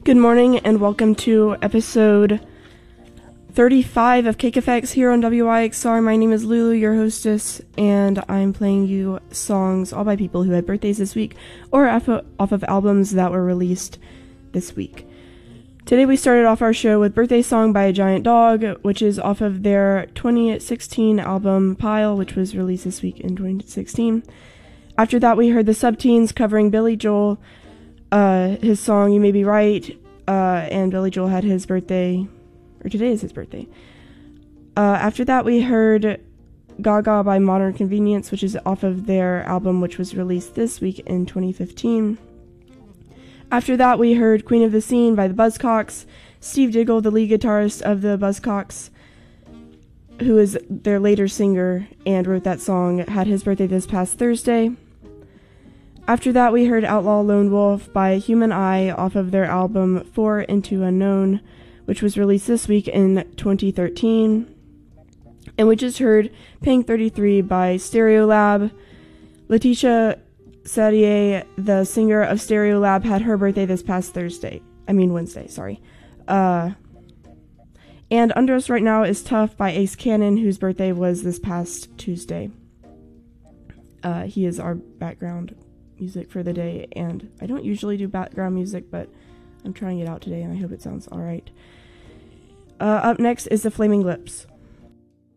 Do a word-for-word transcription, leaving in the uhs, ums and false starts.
Good morning and welcome to episode thirty-five of Cake Effects here on W I X R. My name is Lulu, your hostess, and I'm playing you songs all by people who had birthdays this week or off of, off of albums that were released this week. Today we started off our show with Birthday Song by a Giant Dog, which is off of their twenty sixteen album Pile, which was released this week in twenty sixteen. After that we heard the Subteens covering Billy Joel, uh, his song You May Be Right, uh, and Billy Joel had his birthday, or today is his birthday. Uh, after that we heard Gaga by Modern Convenience, which is off of their album which was released this week in twenty fifteen. After that, we heard Queen of the Scene by the Buzzcocks. Steve Diggle, the lead guitarist of the Buzzcocks, who is their later singer and wrote that song, had his birthday this past Thursday. After that, we heard Outlaw Lone Wolf by Human Eye off of their album Four Into Unknown, which was released this week in twenty thirteen. And we just heard Pink thirty-three by Stereolab. Letitia Sadier, the singer of Stereolab, had her birthday this past Thursday. I mean Wednesday, sorry. Uh, and Under Us Right Now is Tough by Ace Cannon, whose birthday was this past Tuesday. Uh, he is our background music for the day, and I don't usually do background music, but I'm trying it out today, and I hope it sounds alright. Uh, up next is The Flaming Lips.